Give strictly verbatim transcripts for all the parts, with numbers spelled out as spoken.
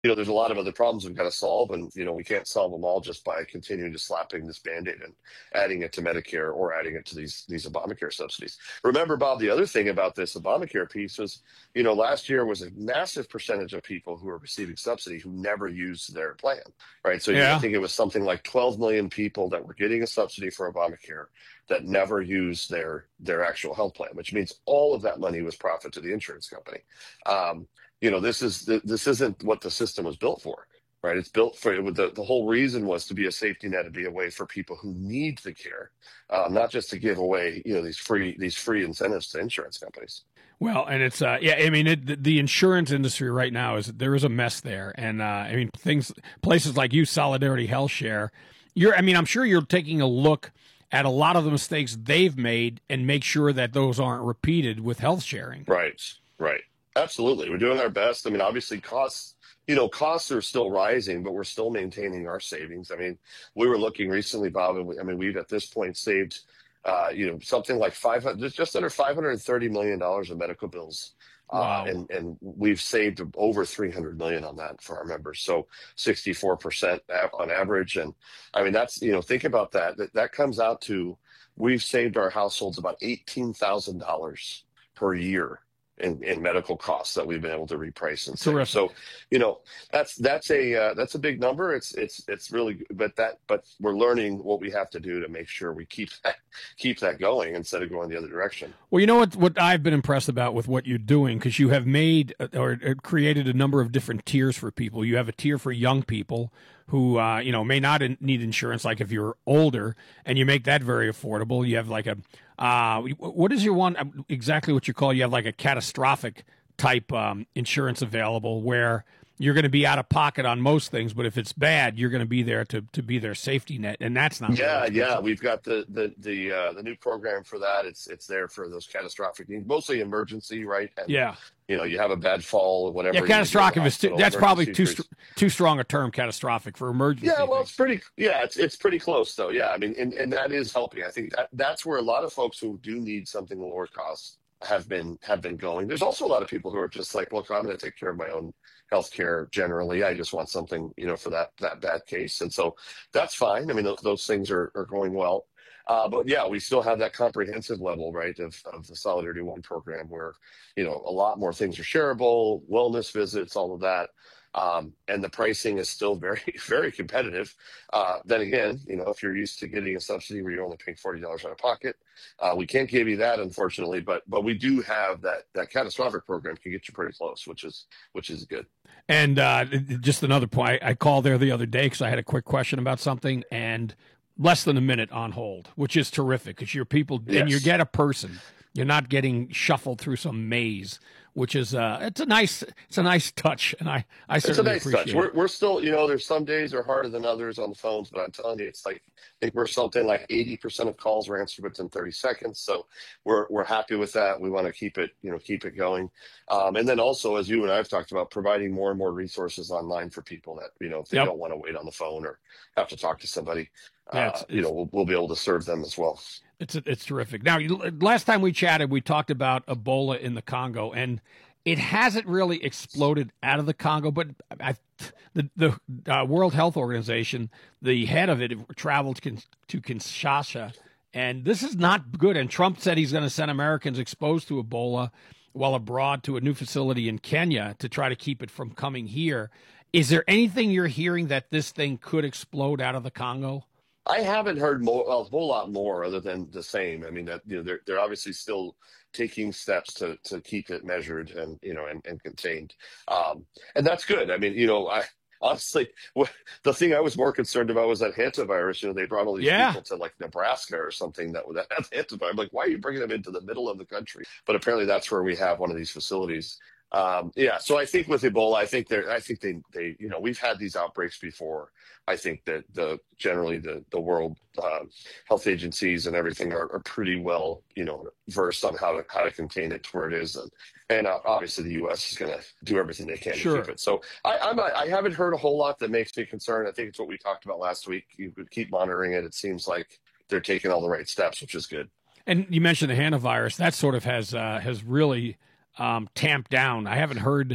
you know, there's a lot of other problems we've got to solve, and you know, we can't solve them all just by continuing to slapping this Band-Aid and adding it to Medicare or adding it to these these Obamacare subsidies. Remember, Bob, the other thing about this Obamacare piece was, you know, last year was a massive percentage of people who were receiving subsidy who never used their plan, right? So I Yeah. think it was something like twelve million people that were getting a subsidy for Obamacare that never used their their actual health plan, which means all of that money was profit to the insurance company. Um, you know, this is this isn't what the system was built for, right? It's built for the the whole reason was to be a safety net, to be a way for people who need the care, uh, not just to give away, you know, these free these free incentives to insurance companies. Well, and it's uh, yeah. I mean, it, the, the insurance industry right now is there is a mess there, and uh, I mean, things places like you, Solidarity Health Share. You're, I mean, I'm sure you're taking a look at a lot of the mistakes they've made and make sure that those aren't repeated with health sharing. Right, right. Absolutely. We're doing our best. I mean, obviously costs, you know, costs are still rising, but we're still maintaining our savings. I mean, we were looking recently, Bob, and we, I mean, we've at this point saved, uh, you know, something like five hundred, just under five hundred thirty million dollars of medical bills. Wow. Uh, and, and we've saved over three hundred million on that for our members. So sixty-four percent on average. And I mean, that's, you know, think about that. That, that comes out to, we've saved our households about eighteen thousand dollars per year in, in medical costs that we've been able to reprice and save. So, you know, that's that's a uh, that's a big number. It's it's it's really good, but that but we're learning what we have to do to make sure we keep that keep that going instead of going the other direction. Well, you know what what I've been impressed about with what you're doing, because you have made or created a number of different tiers for people. You have a tier for young people who uh, you know may not in, need insurance, like if you're older, and you make that very affordable. You have like a uh, what is your one exactly what you call? You have like a catastrophic type um, insurance available where you're going to be out of pocket on most things, but if it's bad, you're going to be there to to be their safety net, and that's not. Yeah, really yeah, we've got the the the uh, the new program for that. It's it's there for those catastrophic needs, mostly emergency, right? And, yeah. You know, you have a bad fall or whatever. Yeah, catastrophic is too, that's probably too too strong a term, catastrophic, for emergency. Yeah, well, things. it's pretty. Yeah, it's it's pretty close though. Yeah, I mean, and, and that is helping. I think that that's where a lot of folks who do need something lower cost have been have been going. There's also a lot of people who are just like, look, I'm going to take care of my own healthcare generally. I just want something, you know, for that that bad case, and so that's fine. I mean, those, those things are are going well. Uh, but yeah, we still have that comprehensive level, right, of, of the Solidarity One program where, you know, a lot more things are shareable, wellness visits, all of that. Um, and the pricing is still very, very competitive. Uh, then again, you know, if you're used to getting a subsidy where you're only paying forty dollars out of pocket, uh, we can't give you that, unfortunately. But but we do have that that catastrophic program can get you pretty close, which is which is good. And uh, just another point, I called there the other day because I had a quick question about something, and less than a minute on hold, which is terrific because you're people Yes. and you get a person. You're not getting shuffled through some maze, which is uh, it's a nice it's a nice touch, and I I It's a certainly nice appreciate touch. it. We're we're still, you know, there's some days are harder than others on the phones, but I'm telling you, it's like I think we're something like eighty percent of calls were answered within thirty seconds. So we're we're happy with that. We want to keep it, you know, keep it going. Um, and then also, as you and I have talked about, providing more and more resources online for people that, you know, if they Yep. don't want to wait on the phone or have to talk to somebody, Yeah, uh, it's- you know, we'll we'll be able to serve them as well. It's it's terrific. Now, you, last time we chatted, we talked about Ebola in the Congo, and it hasn't really exploded out of the Congo. But I, the the uh, World Health Organization, the head of it, traveled to, to Kinshasa, and this is not good. And Trump said he's going to send Americans exposed to Ebola while abroad to a new facility in Kenya to try to keep it from coming here. Is there anything you're hearing that this thing could explode out of the Congo? I haven't heard more, well, a whole lot more other than the same. I mean, that you know, they're they're obviously still taking steps to to keep it measured and you know and, and contained, um, and that's good. I mean, you know, I honestly wh- the thing I was more concerned about was that hantavirus. You know, they brought all these Yeah. people to like Nebraska or something that that have hantavirus. I'm like, why are you bringing them into the middle of the country? But apparently, that's where we have one of these facilities. Um, yeah, so I think with Ebola, I think they're, I think they, they, you know, we've had these outbreaks before. I think that the generally the the world uh, health agencies and everything are, are pretty well, you know, versed on how to how to contain it to where it is, and and uh, obviously the U S is going to do everything they can Sure. to keep it. So I, I'm a, I haven't heard a whole lot that makes me concerned. I think it's what we talked about last week. You could keep monitoring it. It seems like they're taking all the right steps, which is good. And you mentioned the hantavirus. That sort of has uh, has really um, tamped down. I haven't heard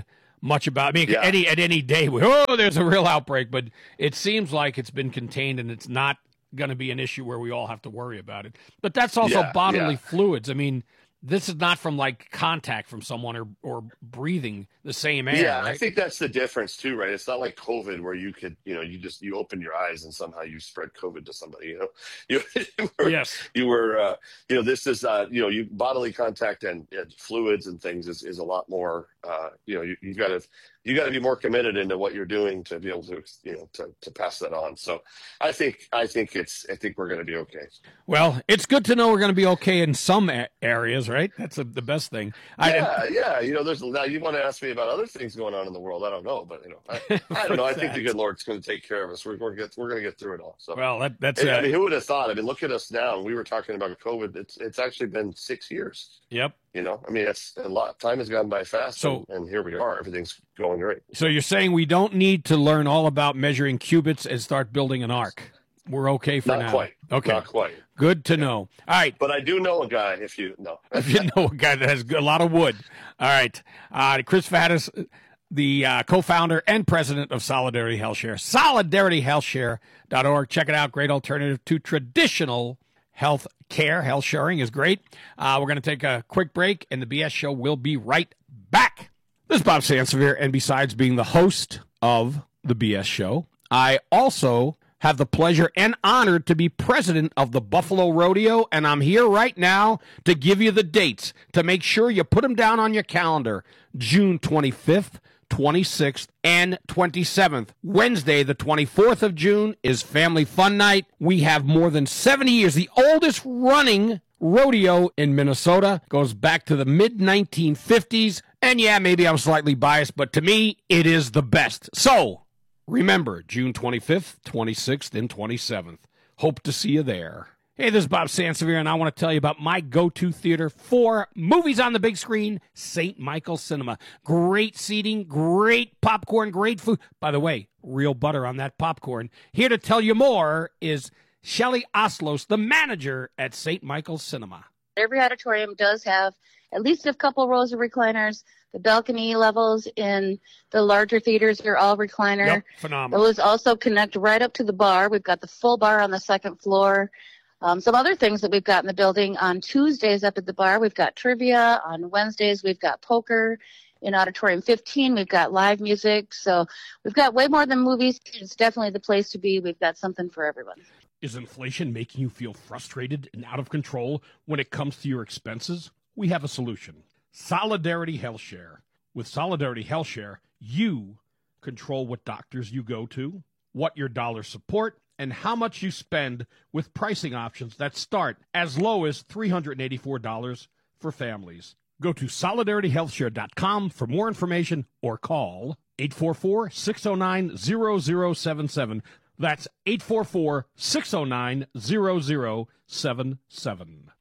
much about. I mean, Yeah. any at any day, we, oh, there's a real outbreak, but it seems like it's been contained and it's not going to be an issue where we all have to worry about it. But that's also Yeah, bodily yeah. fluids. I mean, this is not from like contact from someone or, or breathing the same air. Yeah, right? I think that's the difference too, right? It's not like COVID where you could, you know, you just you open your eyes and somehow you spread COVID to somebody. You know, you, you were, Yes. you were, uh, you know, this is, uh, you know, you bodily contact and, and fluids and things is, is a lot more. Uh, you know, you, you got to you got to be more committed into what you're doing to be able to, you know, to, to pass that on. So, I think I think it's I think we're going to be okay. Well, it's good to know we're going to be okay in some a- areas, right? That's a, the best thing. Yeah, I, yeah. You know, there's now you want to ask me about other things going on in the world. I don't know, but you know, I, I don't know. I think the good Lord's going to take care of us. We're going to get we're going to get through it all. So, well, that, that's I uh, mean, who would have thought? I mean, look at us now. We were talking about COVID. It's it's actually been six years. yep. You know, I mean, it's a lot. Time has gone by fast. So- and, and here we are. Everything's going great. So you're saying we don't need to learn all about measuring cubits and start building an ark. We're okay for Not now. quite. Okay. Not quite. Good to know. All right. But I do know a guy. If you know, If you know a guy that has a lot of wood. All right. Uh, Chris Faddis, the uh, co-founder and president of Solidarity Health Share. solidarity health share dot org. Check it out. Great alternative to traditional health care. Health sharing is great. Uh, we're going to take a quick break, and the B S Show will be right back. This is Bob Sansevier, and besides being the host of the B S Show, I also have the pleasure and honor to be president of the Buffalo Rodeo, and I'm here right now to give you the dates to make sure you put them down on your calendar. June twenty-fifth, twenty-sixth, and twenty-seventh. Wednesday, the twenty-fourth of June, is Family Fun Night. We have more than seventy years. The oldest running rodeo in Minnesota goes back to the mid nineteen fifties. And yeah, maybe I'm slightly biased, but to me, it is the best. So, remember, June twenty-fifth, twenty-sixth, and twenty-seventh. Hope to see you there. Hey, this is Bob Sansevier, and I want to tell you about my go-to theater for movies on the big screen, Saint Michael Cinema. Great seating, great popcorn, great food. By the way, real butter on that popcorn. Here to tell you more is Shelley Oslos, the manager at Saint Michael Cinema. Every auditorium does have at least a couple rows of recliners. The balcony levels in the larger theaters are all recliner. Yep, phenomenal. Those also connect right up to the bar. We've got the full bar on the second floor. Um, some other things that we've got in the building on Tuesdays up at the bar, we've got trivia. On Wednesdays, we've got poker. In Auditorium fifteen, we've got live music. So we've got way more than movies. It's definitely the place to be. We've got something for everyone. Is inflation making you feel frustrated and out of control when it comes to your expenses? We have a solution. Solidarity Health Share. With Solidarity Health Share, you control what doctors you go to, what your dollars support, and how much you spend with pricing options that start as low as three hundred eighty-four dollars for families. Go to solidarity health share dot com for more information or call eight four four, six zero nine, zero zero seven seven. That's eight four four, six zero nine, zero zero seven seven.